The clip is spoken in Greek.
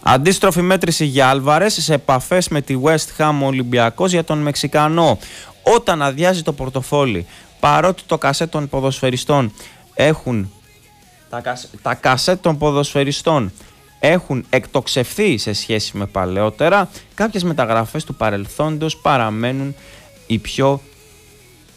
Αντίστροφη μέτρηση για Άλβαρες σε επαφές με τη West Ham Ολυμπιακός για τον Μεξικανό. Όταν αδειάζει το πορτοφόλι, παρότι το κασέτ των ποδοσφαιριστών τα κασέτ των ποδοσφαιριστών έχουν εκτοξευθεί σε σχέση με παλαιότερα, κάποιες μεταγραφές του παρελθόντος παραμένουν οι πιο